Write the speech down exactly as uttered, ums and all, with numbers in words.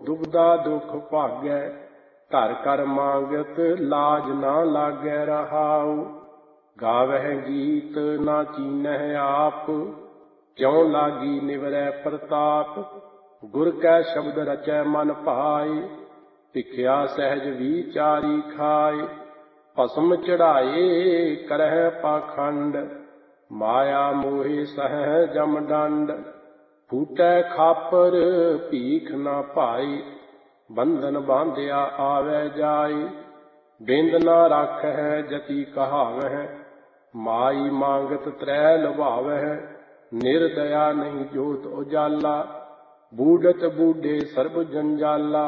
ਦੁਬਦਾ ਦੁਖ ਭਾਗੈ। ਧਰ ਕਰ ਮੰਗਤ ਲਾਜ ਨਾ ਲਾਗੈ ਰਹਾਉ। ਗਾਵਹਿ ਗੀਤ ਨਾ ਚੀਨਹਿ ਆਪ, ਕਿਉ ਲਾਗੀ ਨਿਵਰੈ ਪ੍ਰਤਾਪ। ਗੁਰ ਕੈ ਸ਼ਬਦ ਰਚੈ ਮਨ ਭਾਏ, ਭਿਖਿਆ ਸਹਿਜ ਵਿਚਾਰੀ ਖਾਏ। ਭਸਮ ਚੜਾਏ ਕਰਹਿ ਪਾਖੰਡ, ਮਾਇਆ ਮੋਹਿ ਸਹਿ ਜਮ ਡੰਡ। ਫੂਟੈ ਖਾਪਰ ਭੀਖ ਨਾ ਭਾਈ, ਬੰਧਨ ਬਾਂਧਿਆ ਆਵੈ ਜਾਈ। ਬਿੰਦ ਨਾ ਰਾਖਹਿ ਜਤੀ ਕਹਾਵਹਿ, ਮਾਈ ਮੰਗਤ ਤ੍ਰੈ ਲੁਭਾਵਹਿ। ਨਿਰਦਇਆ ਨਹੀਂ ਜੋਤ ਉਜਾਲਾ, ਬੂੜਤ ਬੂਢੇ ਸਰਬ ਜੰਜਾਲਾ।